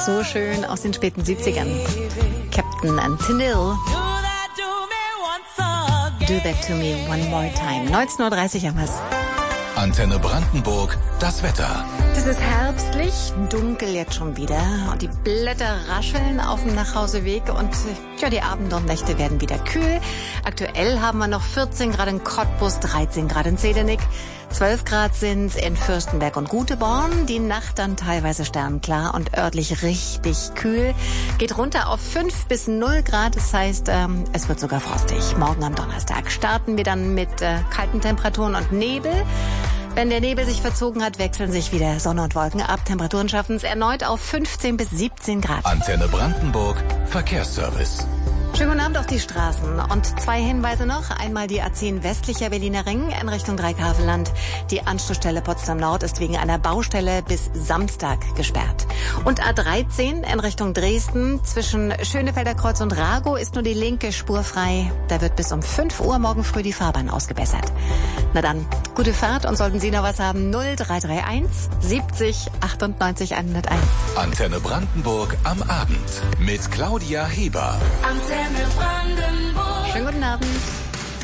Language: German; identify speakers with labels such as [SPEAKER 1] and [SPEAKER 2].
[SPEAKER 1] So schön aus den späten 70ern. Captain Antonil. Do that to me one more time. 19.30 Uhr haben wir's.
[SPEAKER 2] Antenne Brandenburg, das Wetter.
[SPEAKER 1] Es ist herbstlich, dunkel jetzt schon wieder und die Blätter rascheln auf dem Nachhauseweg und ja, die Abende und Nächte werden wieder kühl. Aktuell haben wir noch 14 Grad in Cottbus, 13 Grad in Zedernick, 12 Grad sind in Fürstenberg und Guteborn. Die Nacht dann teilweise sternklar und örtlich richtig kühl. Geht runter auf 5 bis 0 Grad, das heißt, es wird sogar frostig. Morgen am Donnerstag starten wir dann mit kalten Temperaturen und Nebel. Wenn der Nebel sich verzogen hat, wechseln sich wieder Sonne und Wolken ab. Temperaturen schaffen es erneut auf 15 bis 17 Grad.
[SPEAKER 2] Antenne Brandenburg, Verkehrsservice.
[SPEAKER 1] Schönen guten Abend auf die Straßen. Und 2 Hinweise noch. Einmal die A10 westlicher Berliner Ring in Richtung Dreikhavenland. Die Anschlussstelle Potsdam Nord ist wegen einer Baustelle bis Samstag gesperrt. Und A13 in Richtung Dresden zwischen Schönefelder Kreuz und Ragow ist nur die linke Spur frei. Da wird bis um 5 Uhr morgen früh die Fahrbahn ausgebessert. Na dann, gute Fahrt und sollten Sie noch was haben, 0331 70 98 101.
[SPEAKER 2] Antenne Brandenburg am Abend mit Claudia Heber.
[SPEAKER 1] Schönen guten Abend.